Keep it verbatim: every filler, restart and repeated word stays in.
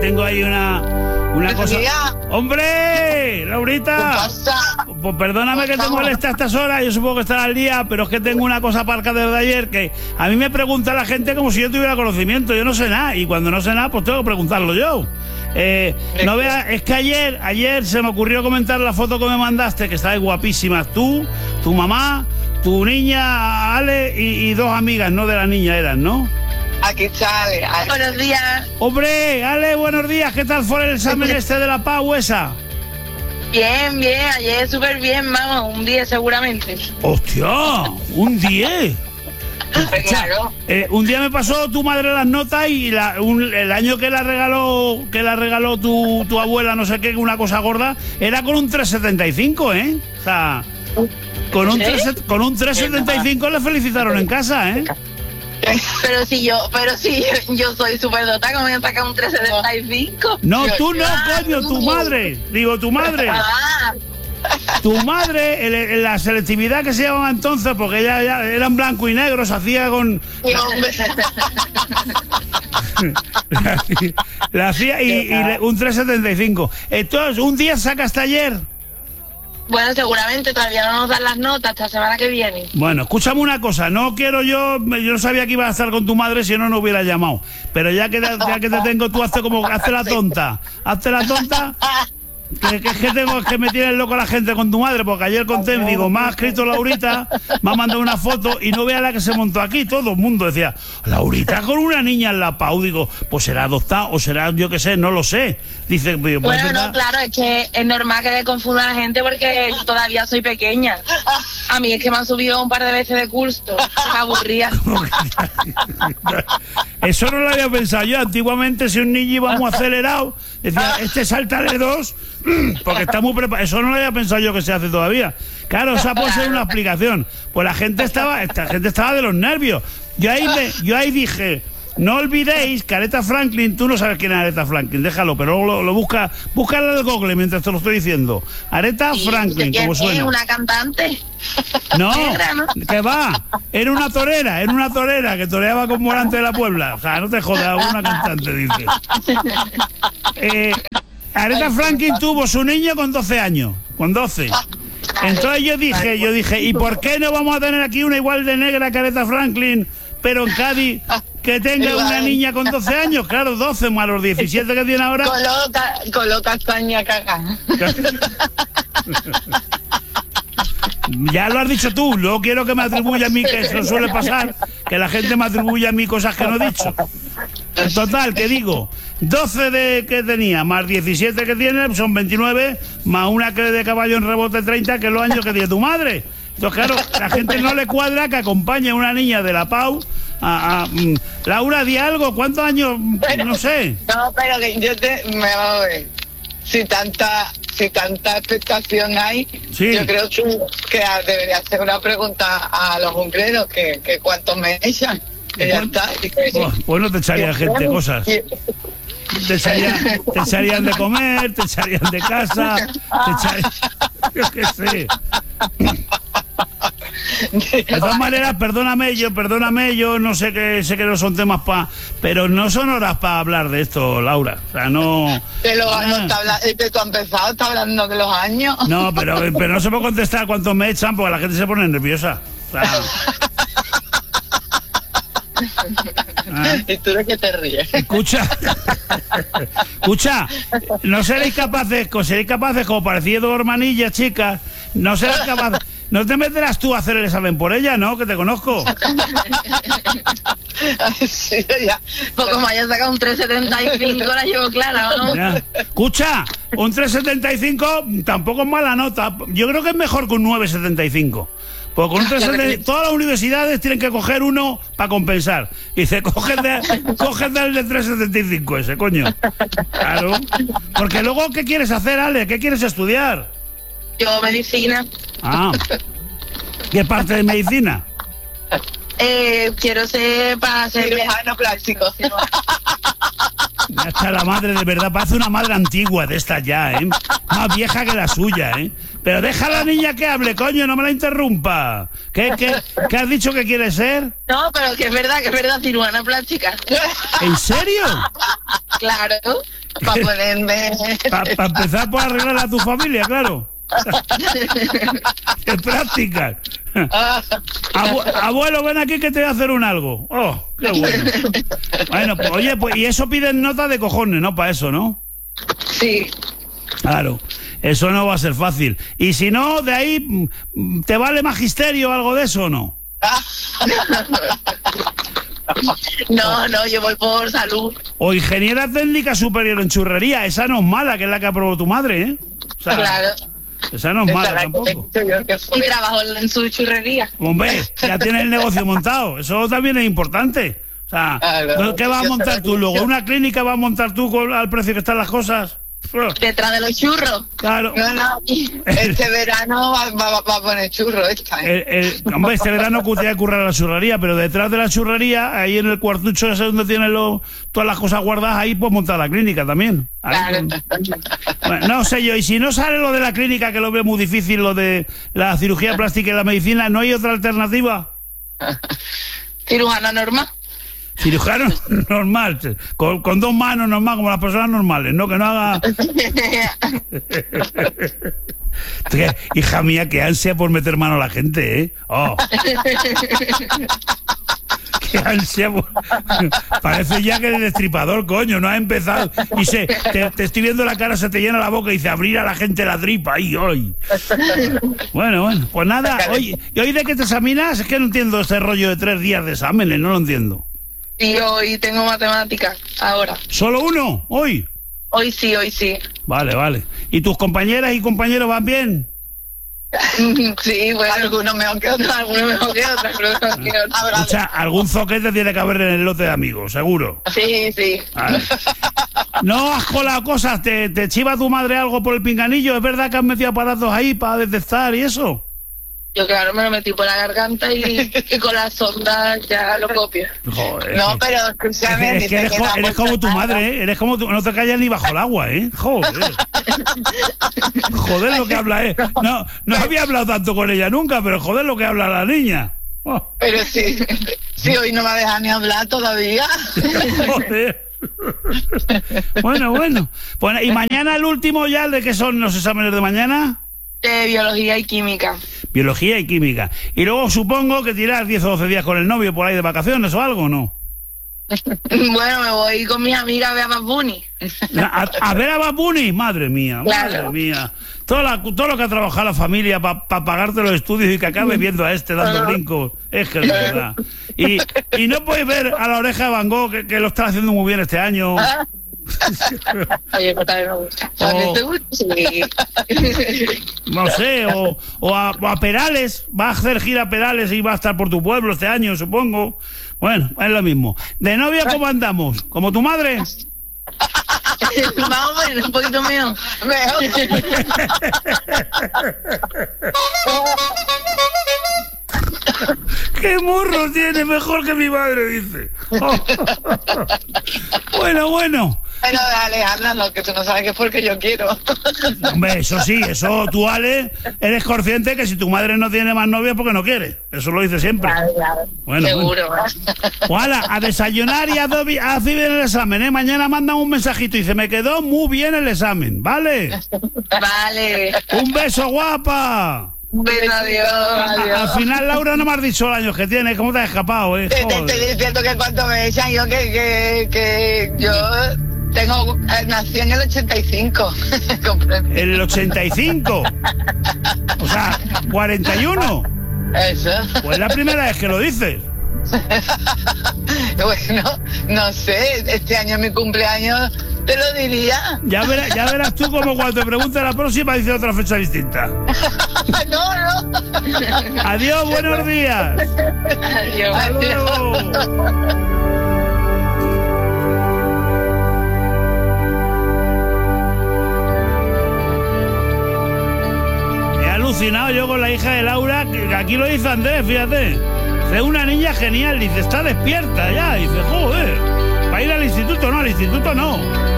tengo ahí una, una cosa... ¡Hombre! ¡Laurita! Pues perdóname que te moleste a estas horas, yo supongo que estará al día, pero es que tengo una cosa parca desde ayer que a mí me pregunta la gente como si yo tuviera conocimiento, yo no sé nada, y cuando no sé nada, pues tengo que preguntarlo yo. Eh, no veas, es que ayer, ayer se me ocurrió comentar la foto que me mandaste, que estabais guapísimas, tú, tu mamá, tu niña Ale y, y dos amigas, no de la niña eran, ¿no? Aquí está Ale. Ale. Buenos días. Hombre, Ale, buenos días, ¿qué tal fue el examen este de la P A U esa? Bien, bien, ayer súper bien, vamos, un diez seguramente. ¡Hostia! ¡Un diez! Claro. Eh, un día me pasó tu madre las notas y la, un, el año que la regaló que la regaló tu, tu abuela, no sé qué, una cosa gorda, era con un tres setenta y cinco, ¿eh? O sea, con un, tres, con un tres setenta y cinco le felicitaron en casa, ¿eh? Pero si yo, pero si yo soy súper dotada, ¿cómo me voy a sacar un tres setenta y cinco? No, tú no, coño, tu madre. Digo, tu madre. Ah. Tu madre, el, el, la selectividad que se llamaba entonces, porque ella, ya eran blanco y negro, se hacía con... la hacía y, y le, un tres setenta y cinco. Entonces, un día saca hasta ayer. Bueno, seguramente todavía no nos dan las notas hasta la semana que viene. Bueno, escúchame una cosa, no quiero yo, yo no sabía que ibas a estar con tu madre si no, no hubiera llamado. Pero ya que, ya que te tengo, tú hazte como, hazte la tonta, hazte la tonta. Que, que es que tengo que me tiene loco la gente con tu madre, porque ayer conté, digo, me ha escrito Laurita, me ha mandado una foto y no vea la que se montó aquí. Todo el mundo decía, Laurita con una niña en la P A U. Digo, pues será adoptada o será, yo qué sé, no lo sé. Dice, pues, bueno, no, claro, es que es normal que le confunda a la gente porque yo todavía soy pequeña. A mí es que me han subido un par de veces de curso, me aburría. Eso no lo había pensado yo. Antiguamente, si un niño iba muy acelerado, decía, este sáltale dos, porque está muy preparado. Eso no lo había pensado yo que se hace todavía. Claro, esa puede ser una explicación. Pues la gente estaba, esta gente estaba de los nervios. Yo ahí, me, yo ahí dije, no olvidéis que Aretha Franklin, tú no sabes quién es Aretha Franklin, déjalo, pero lo, lo busca, búscalo en el Google mientras te lo estoy diciendo. Aretha Franklin, como suena. ¿Es una cantante? No, que va, era una torera, era una torera que toreaba con Morante de la Puebla. O sea, no te jodas, una cantante, dice. Eh, Aretha Franklin tuvo su niño con doce años, con doce. Entonces yo dije, yo dije, ¿y por qué no vamos a tener aquí una igual de negra que Aretha Franklin, pero en Cádiz, que tenga una niña con doce años? Claro, doce más los diecisiete que tiene ahora. Coloca, coloca caña caga. Ya lo has dicho tú, luego quiero que me atribuya a mí, que eso suele pasar, que la gente me atribuya a mí cosas que no he dicho. En total, que digo, doce de que tenía, más diecisiete que tiene, son veintinueve, más una que de caballo en rebote treinta, que es los años que tiene tu madre. Entonces, claro, la gente no le cuadra que acompañe a una niña de la P A U a... a mm, Laura, di algo, ¿cuántos años? Pero, no sé. No, pero que yo te... Me va a ver. Si tanta... Si tanta expectación hay, sí. Yo creo que, que debería hacer una pregunta a los hombreros, que, que cuántos me echan, que ya está. Oh, pues no te echaría gente cosas. Te echarían, te echarían de comer, te echarían de casa, te echarían... Yo qué sé. De todas maneras, perdóname, yo, perdóname, yo no sé que sé que no son temas para, pero no son horas para hablar de esto, Laura. O sea, no. De los años, está hablando, de tú has empezado, está hablando de los años. No, pero, pero no se puede contestar cuántos me echan porque la gente se pone nerviosa. O sea, ¿Ah? ¿Y tú de qué te ríes? Escucha, escucha, no seréis capaces, seréis capaces, como parecía dos hermanillas chicas, no serás capaces. No te meterás tú a hacer el examen por ella, ¿no? Que te conozco. Sí, ya. Pues como haya sacado un tres setenta y cinco, la llevo clara, ¿no? Ya. Escucha, un tres setenta y cinco tampoco es mala nota. Yo creo que es mejor que un nueve setenta y cinco. Porque con un tres setenta y cinco, todas las universidades tienen que coger uno para compensar. Y dice, cógete, cógete el de tres setenta y cinco ese, coño. Claro. Porque luego, ¿qué quieres hacer, Ale? ¿Qué quieres estudiar? Yo, medicina. Ah. ¿Qué parte de medicina? Eh, quiero ser para ser cirujano plástico. Ya está la madre, de verdad, parece una madre antigua de esta ya, ¿eh? Más vieja que la suya, ¿eh? Pero deja a la niña que hable, coño, no me la interrumpa. ¿Qué, qué, qué has dicho que quieres ser? No, pero que es verdad, que es verdad, cirujana plástica. ¿En serio? Claro. Para ponerme... Para pa empezar por arreglar a tu familia, claro. Qué prácticas. Abu abuelo, ven aquí que te voy a hacer un algo. Oh, qué bueno. Bueno, pues oye, pues y eso piden nota de cojones, ¿no? Para eso, ¿no? Sí. Claro, eso no va a ser fácil. Y si no, de ahí, ¿te vale magisterio o algo de eso o no? No, no, yo voy por salud. O ingeniera técnica superior en churrería, esa no es mala, que es la que aprobó tu madre, ¿eh? O sea, claro. Esa no es mala tampoco. Y trabajo en su churrería. Hombre, ya tienes el negocio montado, eso también es importante. O sea, claro, ¿qué vas a montar tú luego? ¿Una clínica vas a montar tú con, al precio que están las cosas? Detrás de los churros. Claro. No, no. Este verano va, va, va a poner churros esta, ¿eh? el, el, hombre, este verano te voy a currar a la churrería, pero detrás de la churrería, ahí en el cuartucho ese donde tienen lo, todas las cosas guardadas, ahí pues montar la clínica también. Ahí, claro. Bueno, no sé yo, y si no sale lo de la clínica, que lo veo muy difícil, lo de la cirugía plástica y la medicina, ¿no hay otra alternativa? Cirujana normal. Cirujano normal, con, con dos manos normal, como las personas normales, ¿no? Que no haga... Hija mía, qué ansia por meter mano a la gente, ¿eh? Oh. Qué ansia por... Parece ya que eres destripador, coño, no ha empezado. Y se, te, te estoy viendo la cara, se te llena la boca y dice, abrir a la gente la tripa, ahí, hoy. Bueno, bueno, pues nada, oye, ¿y hoy de qué te examinas? Es que no entiendo ese rollo de tres días de exámenes, no lo entiendo. Y hoy tengo matemáticas, ahora. ¿Solo uno? ¿Hoy? Hoy sí, hoy sí. Vale, vale. ¿Y tus compañeras y compañeros van bien? Sí, bueno. Algunos mejor que otros. Algunos mejor que otros, pero mejor que otros. O sea, algún zoquete tiene que haber en el lote de amigos, seguro. Sí, sí. Vale. No has colado cosas, ¿Te, te chiva tu madre algo por el pinganillo? ¿Es verdad que has metido aparatos ahí para detectar y eso? Yo claro, me lo metí por la garganta y, y con la sonda ya lo copio. Joder. No, pero escúchame. Es que eres, co eres como tu madre, ¿eh? Eres como tu... No te callas ni bajo el agua, ¿eh? Joder. Joder lo que habla, ¿eh? No, no había hablado tanto con ella nunca, pero joder lo que habla la niña. Oh. Pero sí, sí, hoy no me va a dejar ni hablar todavía. Joder. Bueno, bueno. Bueno, ¿y mañana el último ya de qué son los exámenes de mañana? De biología y química. Biología y química. Y luego supongo que tirás diez o doce días con el novio por ahí de vacaciones o algo, ¿no? Bueno, me voy con mis amigas a ver a Bad Bunny. A, a ver a Bad Bunny, madre mía, claro. Madre mía. Todo, la, todo lo que ha trabajado la familia para pa pagarte los estudios y que acabes viendo a este dando brincos. Es que es verdad. Y, y no puedes ver a la oreja de Van Gogh, que, que lo está haciendo muy bien este año. Oye, pero también me gusta. ¿También te gusta? Sí. No sé, o, o, a, o a Perales. Va a hacer gira a Perales y va a estar por tu pueblo este año, supongo. Bueno, es lo mismo. ¿De novia cómo andamos? ¿Como tu madre? Más o menos, un poquito mejor. ¡Qué morro tiene! Mejor que mi madre, dice. Oh. Bueno, bueno. Pero Alejandra, no, que tú no sabes que es porque yo quiero. Hombre, eso sí, eso tú, Ale, eres consciente que si tu madre no tiene más novia es porque no quiere. Eso lo dice siempre. Claro, claro. Bueno, seguro. Bueno, a desayunar y a hacer bien el examen, ¿eh? Mañana mandan un mensajito y dice, me quedó muy bien el examen, ¿vale? Vale. Un beso, guapa. Un beso, adiós. adiós. Al final, Laura, no me has dicho los años que tienes. ¿Cómo te has escapado, eh? Te, te estoy diciendo que cuánto me echan yo, que, que, que yo tengo, eh, nací en el ochenta y cinco. ¿El ochenta y cinco? O sea, cuarenta y uno. Eso. Pues es la primera vez que lo dices. Bueno, no sé, este año es mi cumpleaños, te lo diría. Ya verás, ya verás tú como cuando te pregunte la próxima dice otra fecha distinta. No, no. Adiós, buenos días. Adiós. Hasta luego. He alucinado yo con la hija de Laura, que aquí lo dice Andrés, fíjate. Es una niña genial, dice, está despierta ya, dice, joder, para ir al instituto, no, al instituto no.